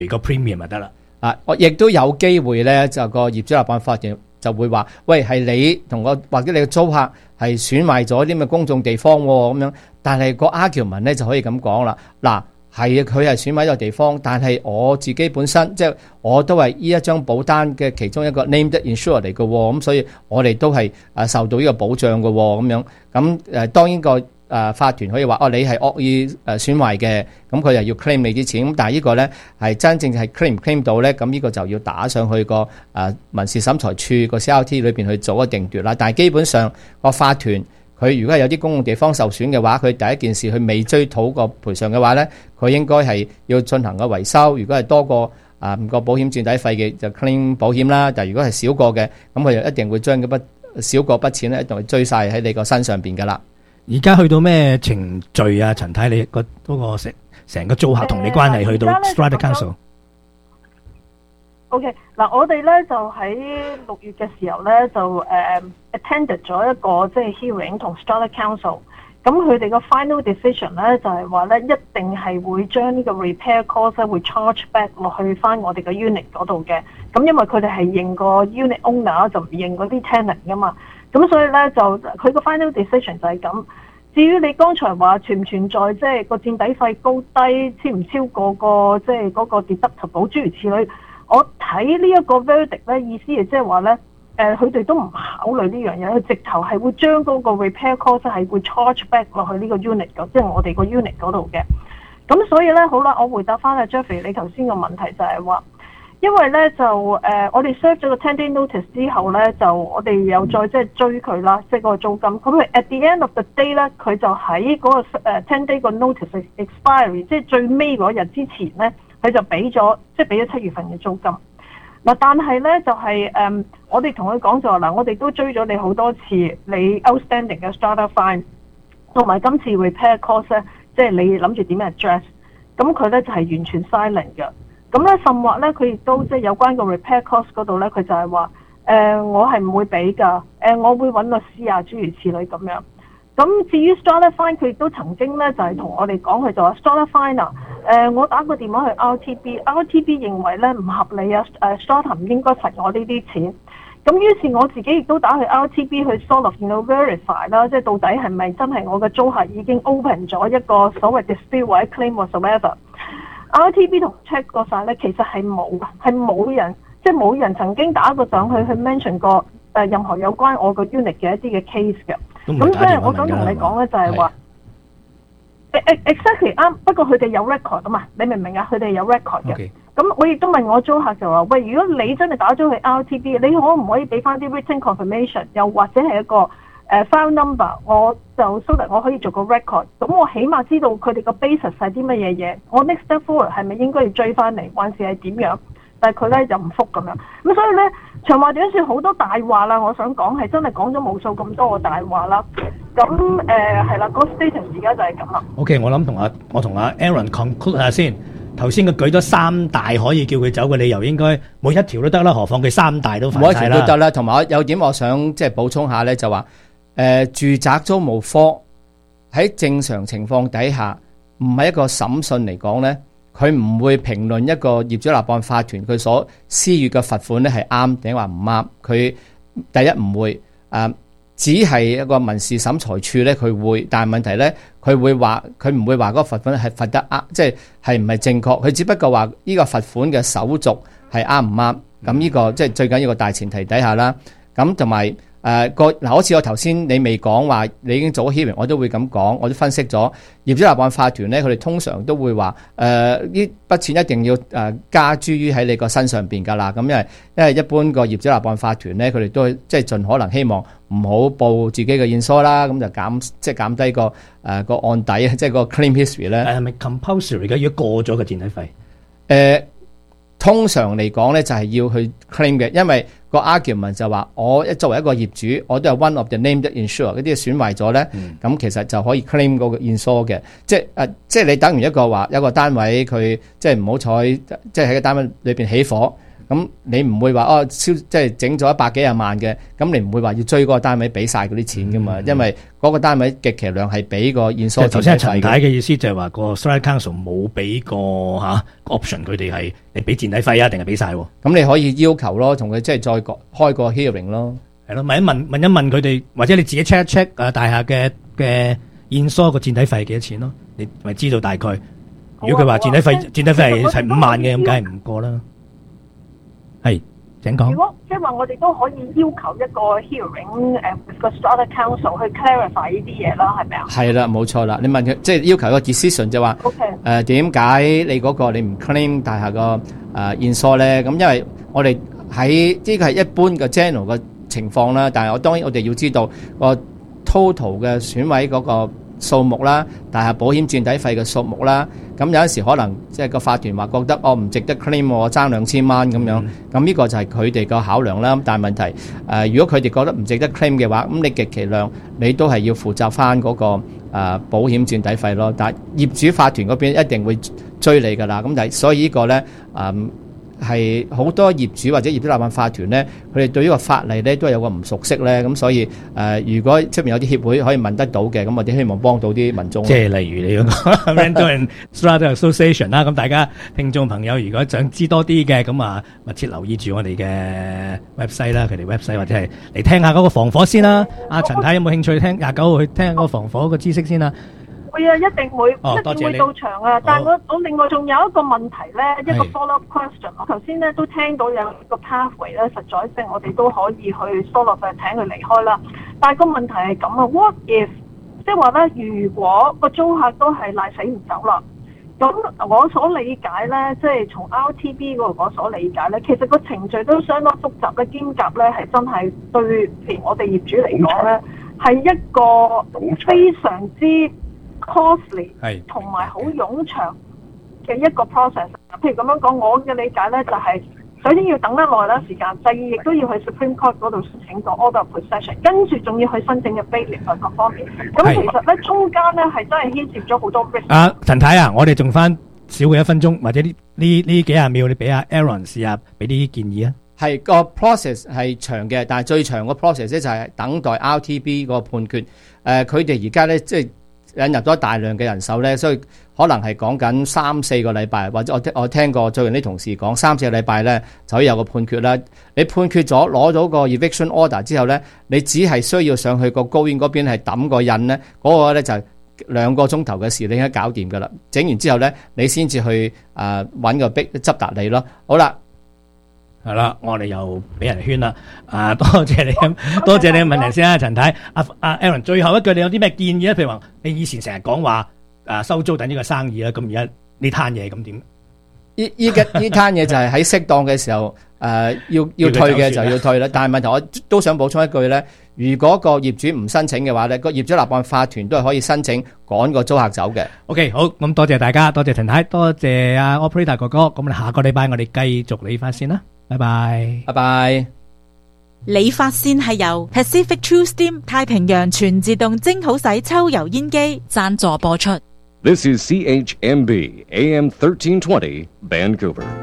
個 premium 就得啦。 我亦都有機會咧，就個業主立案法團就會話：喂，係你同我或者你嘅租客係損壞咗啲咁嘅公眾地方喎，咁樣。但係個 argument 咧就可以咁講啦。嗱，係佢係損毀咗地方，但係我自己本身即係我都係呢一張保單嘅其中一個 named insurer 嚟嘅喎，咁所以我哋都係受到呢個保障嘅喎，咁樣。咁當然個法團可以話你係惡意損壞嘅，咁佢又要 claim 你啲錢。咁但係呢個咧係真正係 claim 唔 claim 到咧，咁呢個就要打上去個民事審裁處個 CRT 裏邊去做一個定奪啦。但係基本上個法團佢如果係有啲公共地方受損嘅話，佢第一件事佢未追討個賠償嘅話咧，佢應該係要進行個維修。如果係多過個保險墊底費嘅，就 claim 保險啦。但係如果係少過嘅，咁佢就一定會將嗰筆少過筆錢咧，一定會追晒喺你個身上邊噶啦。 而家去到咩程序啊？陳太，你嗰個成個租客同你關係去到 Strata Council。OK， 嗱，我哋咧就喺6月嘅時候咧就attended 咗一個即係 hearing 同 Strata Council。咁佢哋個 final decision 咧就係話咧一定係會將呢個 repair cost 咧會 charge back 落去翻我哋嘅 unit 嗰度嘅。咁因為佢哋係認個 unit owner 就唔認嗰啲 tenant 噶嘛。咁所以咧就佢個 final decision 就係咁。至於你剛才話存唔存在即係個墊底費高低超唔超過個即係嗰個 deductible諸如此類，我睇呢一個 verdict 咧意思係即係話咧佢哋都唔考慮呢樣嘢，佢直頭係會將嗰個 repair cost 係會 charge back 落去呢個 unit 嗰，即係我哋個 unit 嗰度嘅。咁所以咧好啦，我回答翻阿 Jeffrey 你頭先個問題就係話。因為咧就我哋 serve 咗個 10-day notice 之後咧，就我哋又再即係追佢啦，即係嗰個租金。咁佢 at the end of the day 咧，佢就喺嗰個10-day 個 notice expiry， 即係最尾嗰日之前咧，佢就俾咗7月份嘅租金。嗱，但係咧就係我哋同佢講就話嗱，我哋都追咗你好多次，你 outstanding 嘅 strata fine 同埋今次 repair cost 咧，即係你諗住點樣 address？咁佢咧就係完全 silent 嘅。咁咧，甚或咧，佢亦都即係有關個 repair cost 嗰度咧，佢就係話我係唔會俾㗎，我會揾律師啊，諸如此類咁樣。咁至於 strata fine， 佢亦都曾經咧就係同我哋講，佢就話 strata fine 啊，我打個電話去 RTB 認為咧唔合理啊，strata 唔應該罰我呢啲錢。咁於是我自己亦都打去 RTB 去 sort of verify 啦，即係到底係咪真係我嘅租客已經 open 咗一個所謂 dispute 或者 claim whatsoever。RTB 同 check 過晒咧，其實係冇人，即係冇人曾經打過上去 mention 過任何有關我個 unit 嘅一啲嘅 case 嘅。咁所以我想同你講咧，就係話 exactly 啱。不過佢哋有 record 啊嘛，你明唔明啊？佢哋有 record 嘅。咁我亦都問我租客就話：喂，如果你真係打咗去 RTB， 你可唔可以俾翻啲 written confirmation， 又或者係一個file number， 我就 so that 我可以做個 record， 咁我起碼知道佢哋個 basis 係啲乜嘢嘢，我 next step forward 係咪應該要追翻嚟，還是係點樣？但係佢咧就唔覆咁樣，咁所以咧長話短說好多大話啦，我想講係真係講咗無數咁多個大話啦。咁係啦，個 status 而家就係咁啦。 OK， 我同阿 Aaron conclude 下先。頭先佢舉咗3大可以叫佢走嘅理由，應該每一條都得啦，何況佢3大都犯晒啦。 每一條都得啦，同埋有點我想即係補充下咧，就話住宅租務科喺正常情況底下，唔係一個審訊嚟講咧，佢唔會評論一個業主立案法團佢所施予嘅罰款咧係啱定話唔啱。佢第一唔會只係一個民事審裁處咧，佢會，但係問題咧，佢唔會話嗰個罰款係罰得啱，即係唔係正確。佢只不過話呢個罰款嘅手續係啱唔啱。咁呢個即係最緊要個大前提底下啦。咁同埋好似我頭先你未講話，你已經做咗 hearing，我都會咁講，我都分析咗業主立案法團咧，佢哋通常都會話呢筆錢一定要加諸於喺你個身上邊㗎啦。咁因為一般個業主立案法團咧，佢哋都即係盡可能希望唔好報自己嘅現疏啦，咁就減低個案底，即係個 claim history 咧。 係咪 compulsory 嘅？如果過咗個墊底費， 通常嚟講咧就係要去 claim 嘅，因為個 argument 就話我作為一個業主，我都係 one of the named insurer， 嗰啲損壞咗咧，咁其實就可以 claim 嗰個 insure 嘅，即係你等於一個話一個單位佢即係唔好彩，即係喺個單位裏邊起火， 咁你唔會話即係整咗100幾廿萬嘅，咁你唔會話要追嗰個單位俾晒嗰啲錢噶嘛，因為嗰個單位極其量係俾個現疏。 頭先陳太嘅意思就係話個 Starlight Council 冇俾個option，佢哋係你俾墊底費啊，定係俾晒？咁你可以要求咯，同佢即係再開個 hearing 咯。 係咯，問一問佢哋，或者你自己 check 一 check 大廈嘅現疏個墊底費係幾多錢咯？你咪知道大概。如果佢話墊底費係5萬嘅，咁梗係唔過啦。係，請講。 如果即係話我哋都可以要求一個 hearing with 個 Strata Council 去 clarify 呢啲嘢啦，係咪啊？係啦，冇錯啦。你問佢即係要求一個 decision 就話點解你嗰個你唔 claim 大廈個現疏咧？咁因為我哋喺呢個係一般嘅 general 嘅情況啦，但係當然我哋要知道個 total 嘅損毀嗰個數目啦，大廈保險墊底費嘅數目啦，咁有陣時可能即係個法團話覺得唔值得 claim， 我爭2000蚊咁樣，咁呢個就係佢哋個考量啦。但係問題如果佢哋覺得唔值得 claim 嘅話，咁你極其量你都係要負責翻嗰個保險墊底費咯。但係業主法團嗰邊一定會追你㗎啦。咁但係所以呢個咧係好多業主或者業主立案法團咧，佢哋對呢個法例咧都係有個唔熟悉咧，咁所以如果出面有啲協會可以問得到嘅，咁我哋希望幫到啲民眾。 即係例如你嗰個 Rental and Strata Association 啦，咁大家聽眾朋友如果想知多啲嘅，咁密切留意住我哋嘅 website 啦，佢哋 website 或者係嚟聽下嗰個防火先啦。阿陳太有冇興趣聽29號去聽嗰個防火個知識先啦？ 會啊，一定會到場啊！但係我另外仲有一個問題咧，一個 follow up question。我頭先咧都聽到有個 pathway 咧，實在性我哋都可以去疏落去請佢離開啦。但係個問題係咁啊 ，what if 即係話咧，如果個租客都係賴死唔走啦，咁我所理解咧，即係從 RTB 嗰度我所理解咧，其實個程序都相當複雜嘅，兼夾咧係真係對譬如我哋業主嚟講咧，係一個非常之costly 同埋好冗長嘅一個 process。譬如咁樣講，我嘅理解咧就係首先要等得耐啦時間，第二亦都要去 Supreme Court 嗰度申請個 order of possession， 跟住仲要去申請嘅 bailiff 各方面。咁其實咧中間咧係真係牽涉咗好多 risk。 陳太啊，我哋仲翻少過1分鐘，或者呢幾廿秒，你俾阿 Aaron 試下俾啲建議啊。 係個 process 係長嘅，但係最長個 process 咧就係等待 RTB 個判決。佢哋而家咧即係引入咗大量嘅人手咧，所以可能係講緊3-4個禮拜，或者我聽過最近啲同事講3-4個禮拜咧就可以有個判決啦。你判決咗攞咗個 eviction order 之後咧，你只係需要上去個高院嗰邊係揼個印咧，嗰個咧就係2個鐘頭嘅事，你應該搞掂噶啦。整完之後咧，你先至去揾個執達你咯。好啦。 係啦，我哋又俾人圈啦。多謝你多謝你嘅問題先啦，陳太。阿 Aaron， 最後一句你有啲咩建議咧？譬如話你以前成日講話收租等呢個生意啦，咁而家呢攤嘢咁點？ 呢攤嘢就係喺適當嘅時候要退嘅就要退啦。但係問題我都想補充一句咧，如果個業主唔申請嘅話咧，個業主立案法團都係可以申請趕個租客走嘅。 OK， 好，咁多謝大家，多謝陳太，多謝阿 Operator 哥哥。咁下個禮拜我哋繼續理法先啦。拜拜， 拜拜。 理髮線係由 Pacific True Steam 太平洋全自動蒸好洗抽油煙機贊助播出。 This is CHMB AM 1320 Vancouver.